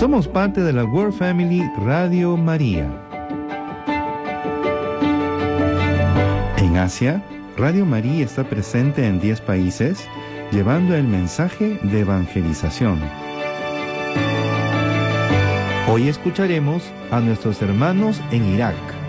Somos parte de la World Family Radio María. En Asia, Radio María está presente en 10 países, llevando el mensaje de evangelización. Hoy escucharemos a nuestros hermanos en Irak.